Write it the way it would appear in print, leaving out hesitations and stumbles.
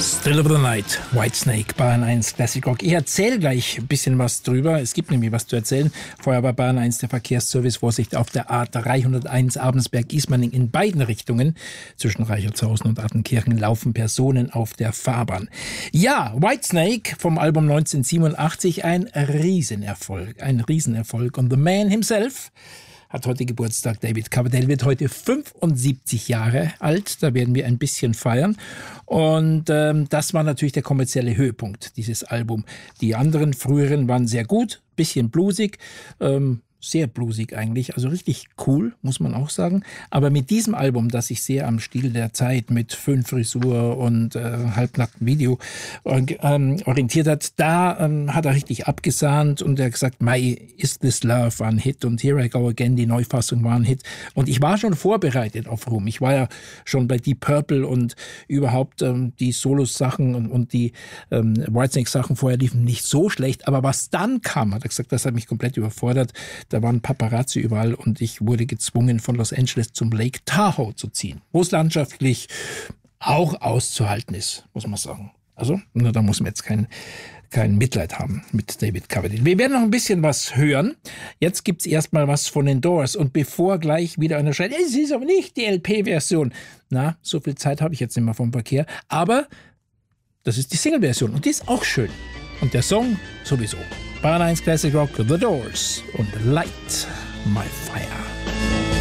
Still of the Night, Whitesnake, Bayern 1 Classic Rock. Ich erzähle gleich ein bisschen was drüber. Es gibt nämlich was zu erzählen. Vorher bei Bayern 1 der Verkehrsservice. Vorsicht auf der A301 Abensberg-Ismaning in beiden Richtungen. Zwischen Reichertshausen und Attenkirchen laufen Personen auf der Fahrbahn. Ja, Whitesnake vom Album 1987, ein Riesenerfolg. Und The Man himself hat heute Geburtstag. David Coverdale wird heute 75 Jahre alt. Da werden wir ein bisschen feiern. Und das war natürlich der kommerzielle Höhepunkt, dieses Album. Die anderen früheren waren sehr gut, bisschen bluesig, sehr bluesig eigentlich, also richtig cool, muss man auch sagen. Aber mit diesem Album, das sich sehr am Stil der Zeit mit Föhnfrisur und halbnacktem Video orientiert hat, da hat er richtig abgesahnt und er hat gesagt, My Is This Love war ein Hit und Here I Go Again, die Neufassung war ein Hit. Und ich war schon vorbereitet auf Ruhm. Ich war ja schon bei Deep Purple und überhaupt die Solos-Sachen und die Whitesnake-Sachen vorher liefen nicht so schlecht. Aber was dann kam, hat er gesagt, das hat mich komplett überfordert. Da waren Paparazzi überall und ich wurde gezwungen, von Los Angeles zum Lake Tahoe zu ziehen, wo es landschaftlich auch auszuhalten ist, muss man sagen. Also, nur da muss man jetzt kein Mitleid haben mit David Coverdale. Wir werden noch ein bisschen was hören. Jetzt gibt's erstmal was von den Doors. Und bevor gleich wieder einer schreit, es ist aber nicht die LP-Version. Na, so viel Zeit habe ich jetzt nicht mehr vom Verkehr. Aber das ist die Single-Version und die ist auch schön. Und der Song sowieso. Bayern 1 Classic Rock, The Doors und Light My Fire.